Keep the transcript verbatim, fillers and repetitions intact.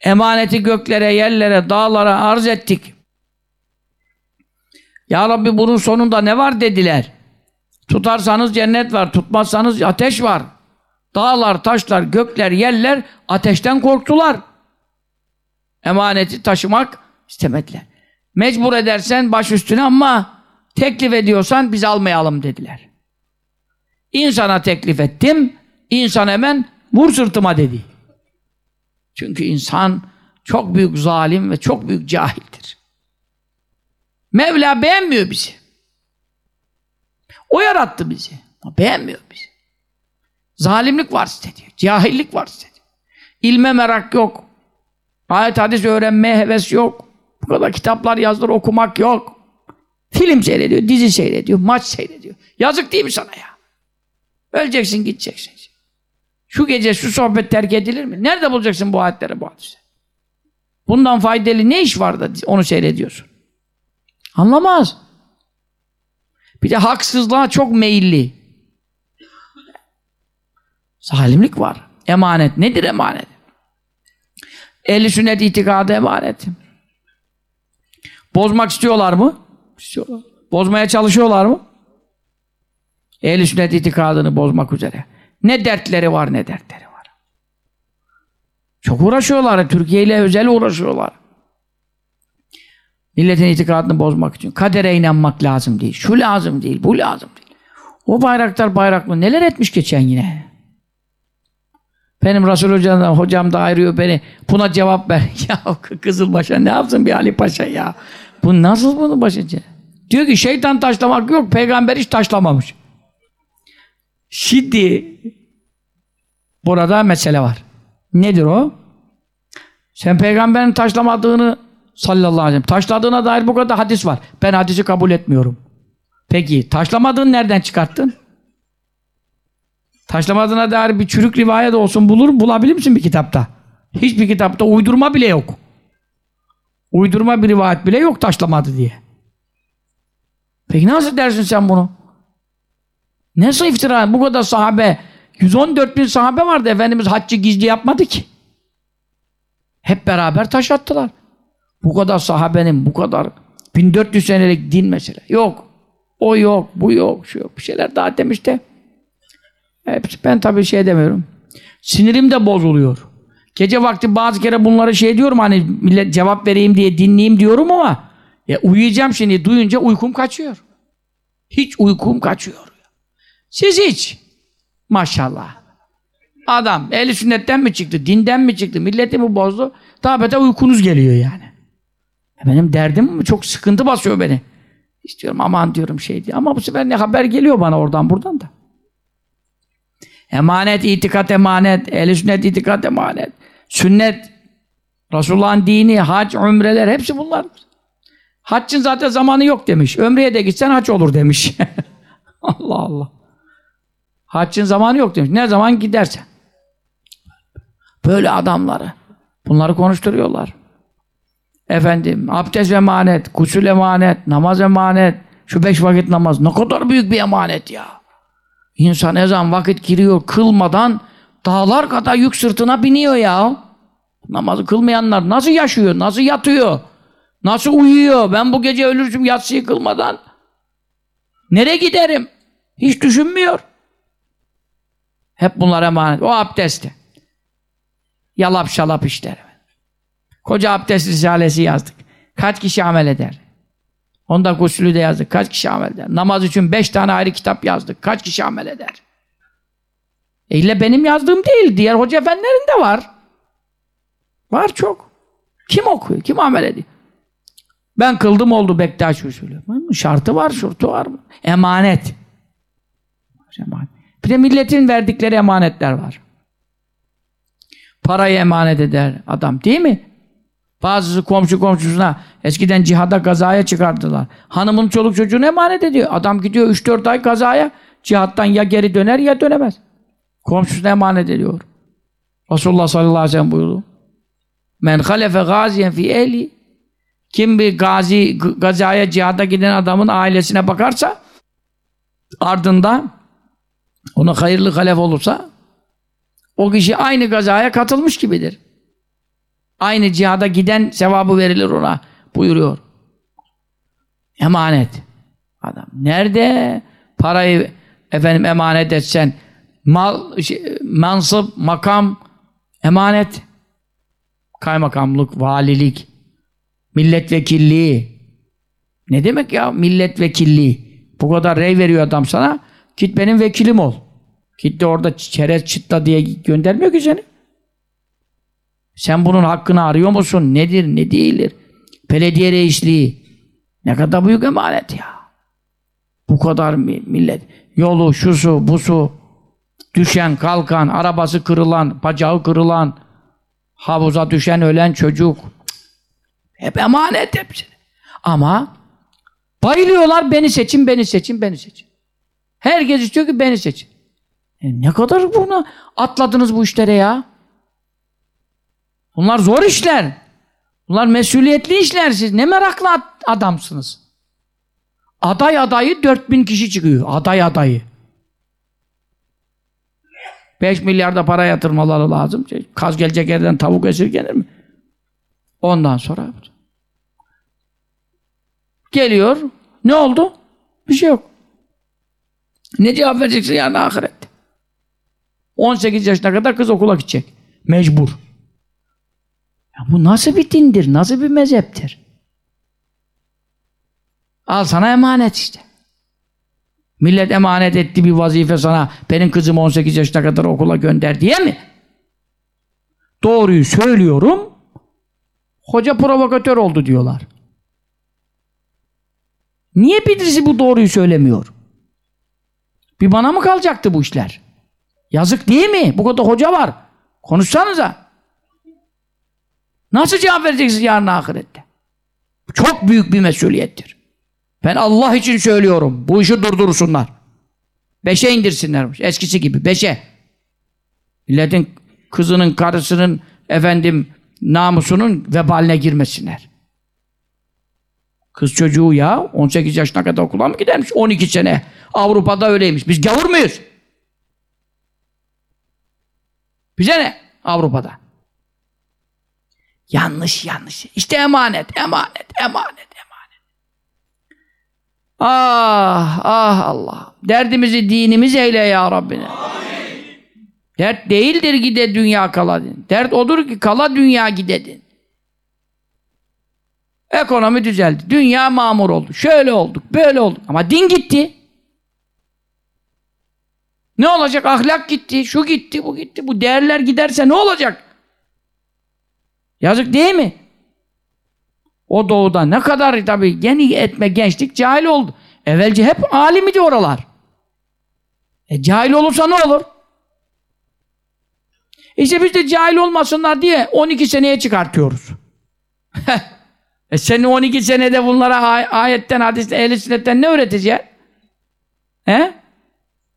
Emaneti göklere, yerlere, dağlara arz ettik. Ya Rabbi bunun sonunda ne var dediler. Tutarsanız cennet var, tutmazsanız ateş var. Dağlar, taşlar, gökler, yerler ateşten korktular. Emaneti taşımak istemediler. Mecbur edersen baş üstüne ama teklif ediyorsan biz almayalım dediler. İnsana teklif ettim, insan hemen vur sırtıma dedi. Çünkü insan çok büyük zalim ve çok büyük cahildir. Mevla beğenmiyor bizi. O yarattı bizi. O beğenmiyor bizi. Zalimlik var size diyor. Cahillik var size diyor. İlme merak yok. Ayet hadis öğrenmeye heves yok. Bu kadar kitaplar yazdır okumak yok. Film seyrediyor, dizi seyrediyor, maç seyrediyor. Yazık değil mi sana ya? Öleceksin, gideceksin. Şu gece şu sohbet terk edilir mi? Nerede bulacaksın bu ayetleri, bu hadisi? Bundan faydalı ne iş var da onu seyrediyorsun? Anlamaz. Bir de haksızlığa çok meyilli. Zalimlik var. Emanet. Nedir emanet? Ehl-i sünnet itikadı emanet. Bozmak istiyorlar mı? İstiyorlar. Bozmaya çalışıyorlar mı? Ehl-i sünnet itikadını bozmak üzere. Ne dertleri var, ne dertleri var. Çok uğraşıyorlar. Türkiye ile özel uğraşıyorlar. Milletin itikadını bozmak için. Kadere inanmak lazım değil. Şu lazım değil, bu lazım değil. O bayraktar bayraklı neler etmiş geçen yine. Benim Resul Hoca'dan, hocam da ayırıyor beni. Buna cevap ver. Ya Kızılbaş'a ne yapsın bir Ali Paşa ya? Bu nasıl bunu başıca? Diyor ki şeytan taşlamak yok. Peygamber hiç taşlamamış. Şimdi burada mesele var. Nedir o? Sen peygamberin taşlamadığını sallallahu aleyhi ve sellem taşladığına dair bu kadar hadis var. Ben hadisi kabul etmiyorum. Peki taşlamadığını nereden çıkarttın? Taşlamadığına dair bir çürük rivayet olsun bulur, bulabilir misin bir kitapta? Hiçbir kitapta uydurma bile yok. Uydurma bir rivayet bile yok taşlamadı diye. Peki nasıl dersin sen bunu? Nasıl iftira? Bu kadar sahabe, yüz on dört bin sahabe vardı. Efendimiz haccı gizli yapmadı ki. Hep beraber taş attılar. Bu kadar sahabenin, bu kadar bin dört yüz senelik din mesele. Yok. O yok, bu yok, şu yok. Bir şeyler daha demiş de. Hepsi, ben tabii şey demiyorum. Sinirim de bozuluyor. Gece vakti bazı kere bunları şey diyorum hani millet cevap vereyim diye dinleyeyim diyorum ama ya uyuyacağım şimdi duyunca uykum kaçıyor. Hiç uykum kaçıyor. Siz hiç. Maşallah. Adam ehl-i sünnetten mi çıktı, dinden mi çıktı, milleti mi bozdu? Daha beter uykunuz geliyor yani. Benim derdim mi? Çok sıkıntı basıyor beni. İstiyorum aman diyorum şey diye. Ama bu sefer ne haber geliyor bana oradan buradan da. Emanet, itikat emanet, ehl-i sünnet itikat emanet. Sünnet, Resulullah'ın dini, hac, umreler hepsi bunlar. Haccın zaten zamanı yok demiş. Ömreye de gitsen hac olur demiş. Allah Allah. Haccın zamanı yok demiş. Ne zaman gidersen. Böyle adamları. Bunları konuşturuyorlar. Efendim, abdest emanet, gusül emanet, namaz emanet, şu beş vakit namaz. Ne kadar büyük bir emanet ya. İnsan ezan vakit giriyor, kılmadan dağlar kadar yük sırtına biniyor ya. Namazı kılmayanlar nasıl yaşıyor, nasıl yatıyor, nasıl uyuyor? Ben bu gece ölürsün yatsıyı kılmadan. Nereye giderim? Hiç düşünmüyor. Hep bunlar emanet. O abdesti. Yalap şalap işler. Koca abdest risalesi yazdık. Kaç kişi amel eder? Onda gusülü de yazdık. Kaç kişi amel eder? Namaz için beş tane ayrı kitap yazdık. Kaç kişi amel eder? E ille benim yazdığım değil. Diğer hoca efendilerin de var. Var çok. Kim okuyor? Kim amel ediyor? Ben kıldım oldu Bektaş usulü. Şartı var, şurtu var mı? Emanet. Emanet. Bir de milletin verdikleri emanetler var. Parayı emanet eder adam değil mi? Bazısı komşu komşusuna eskiden cihada gazaya çıkardılar. Hanımın çoluk çocuğunu emanet ediyor. Adam gidiyor üç dört ay gazaya cihattan ya geri döner ya dönemez. Komşusuna emanet ediyor. Resulullah sallallahu aleyhi ve sellem buyurdu. Men halefe gaziyen fi ehli. Kim bir gazi gazaya cihada giden adamın ailesine bakarsa ardından ona hayırlı halef olursa o kişi aynı gazaya katılmış gibidir. Aynı cihada giden sevabı verilir ona buyuruyor. Emanet. Adam nerede parayı efendim emanet etsen, mal, şey, mansıp, makam, emanet, kaymakamlık, valilik, milletvekilliği. Ne demek ya milletvekilliği? Bu kadar rey veriyor adam sana, git benim vekilim ol. Git de orada çerez çıtla diye göndermiyor ki seni. Sen bunun hakkını arıyor musun? Nedir, ne değildir? Belediye reisliği. Ne kadar büyük emanet ya. Bu kadar millet. Yolu, şusu, busu, düşen, kalkan, arabası kırılan, bacağı kırılan, havuza düşen, ölen çocuk. Hep emanet hepsi. Ama bayılıyorlar, beni seçin, beni seçin, beni seçin. Herkes istiyor ki beni seçin. E ne kadar buna atladınız bu işlere ya? Bunlar zor işler. Bunlar mesuliyetli işler. Siz ne meraklı adamsınız. Aday adayı dört bin kişi çıkıyor. Aday adayı. beş milyarda para yatırmaları lazım. Kaz gelecek yerden tavuk esirgenir mi? Ondan sonra geliyor. Ne oldu? Bir şey yok. Ne cevap vereceksin yarın ahirette? on sekiz yaşına kadar kız okula gidecek. Mecbur. Ya bu nasıl bir dindir? Nasıl bir mezheptir? Al sana emanet işte. Millet emanet etti bir vazife sana. Benim kızım on sekiz yaşına kadar okula gönder diye mi? Doğruyu söylüyorum. Hoca provokatör oldu diyorlar. Niye birisi bu doğruyu söylemiyor? Bir bana mı kalacaktı bu işler? Yazık değil mi? Bu kadar hoca var. Konuşsanıza. Nasıl cevap vereceksiniz yarın ahirette? Çok büyük bir mesuliyettir. Ben Allah için söylüyorum. Bu işi durdursunlar. Beşe indirsinler. Eskisi gibi. Beşe. Milletin kızının, karısının, efendim, namusunun vebaline girmesinler. Kız çocuğu ya on sekiz yaşına kadar okula mı gidermiş? on iki sene. Avrupa'da öyleymiş. Biz gavur muyuz? Bize ne? Avrupa'da. Yanlış yanlış. İşte emanet, emanet, emanet, emanet. Ah, ah Allah. Derdimizi dinimiz eyle ya Rabbine. Amin. Dert değildir gide dünya kala din. Dert odur ki kala dünya gidedin. Ekonomi düzeldi. Dünya mamur oldu. Şöyle olduk, böyle olduk. Ama din gitti. Ne olacak? Ahlak gitti, şu gitti, bu gitti. Bu değerler giderse ne olacak? Yazık değil mi? O doğuda ne kadar tabii yeni etme gençlik cahil oldu. Evvelce hep alimidi oralar. E cahil olursa ne olur? İşte biz de cahil olmasınlar diye on iki seneye çıkartıyoruz. e senin on iki senede bunlara ay ayetten, hadisten, ehl-i sünnetten ne öğreteceksin? He?